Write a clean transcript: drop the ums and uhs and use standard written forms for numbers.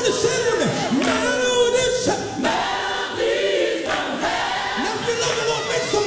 to say it with me. Melodies. Melodies from heaven. Now if you love the Lord, make some